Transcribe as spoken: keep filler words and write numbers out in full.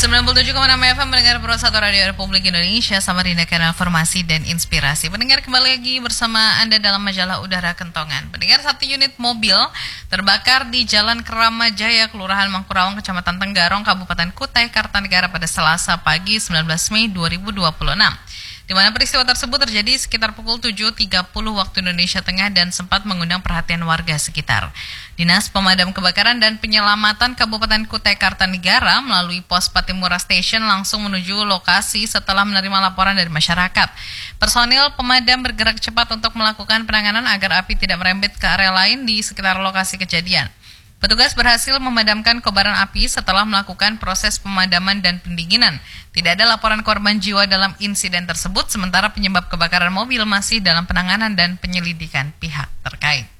sembilan puluh tujuh koma enam F M mendengar Pro satu Radio Republik Indonesia, Samarinda, kanal informasi dan inspirasi. Pendengar, kembali lagi bersama Anda dalam majalah Udara Kentongan. Pendengar, satu unit mobil terbakar di Jalan Keramajaya, Kelurahan Mangkurawang, Kecamatan Tenggarong, Kabupaten Kutai Kartanegara pada Selasa pagi sembilan belas Mei dua ribu dua puluh enam. Di mana peristiwa tersebut terjadi sekitar pukul tujuh tiga puluh waktu Indonesia Tengah dan sempat mengundang perhatian warga sekitar. Dinas Pemadam Kebakaran dan Penyelamatan Kabupaten Kutai Kartanegara melalui pos Patimura Station langsung menuju lokasi setelah menerima laporan dari masyarakat. Personil pemadam bergerak cepat untuk melakukan penanganan agar api tidak merembet ke area lain di sekitar lokasi kejadian. Petugas berhasil memadamkan kobaran api setelah melakukan proses pemadaman dan pendinginan. Tidak ada laporan korban jiwa dalam insiden tersebut, sementara penyebab kebakaran mobil masih dalam penanganan dan penyelidikan pihak terkait.